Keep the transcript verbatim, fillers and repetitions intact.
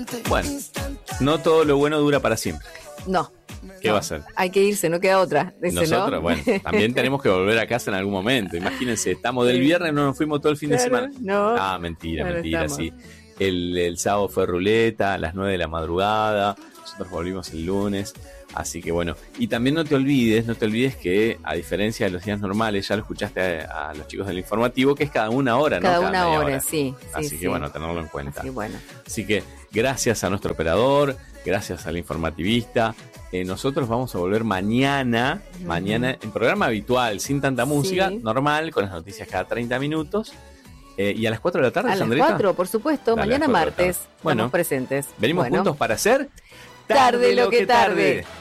Bueno, no todo lo bueno dura para siempre. No. ¿Qué no, va a ser? Hay que irse, no queda otra. Dice, Nosotros, ¿no? bueno, también tenemos que volver a casa en algún momento. Imagínense, estamos del viernes, no nos fuimos todo el fin Claro, de semana. no. Ah, mentira, Bueno, mentira, estamos. sí. El, el sábado fue ruleta, a las nueve de la madrugada. Nosotros volvimos el lunes. Así que bueno, y también no te olvides, no te olvides que a diferencia de los días normales, ya lo escuchaste a, a los chicos del informativo, que es cada una hora, ¿no? Cada, Cada una media hora, sí. Así sí, que sí. bueno, tenerlo en cuenta. Así, bueno. Así que gracias a nuestro operador, gracias al informativista. Eh, nosotros vamos a volver mañana, uh-huh. mañana en programa habitual, sin tanta música, sí. normal, con las noticias cada treinta minutos. Eh, y a las cuatro de la tarde, A Sandrita. las cuatro, por supuesto, Dale, mañana martes. Bueno, estamos presentes. Venimos bueno. juntos para hacer Tarde, tarde lo que tarde. tarde.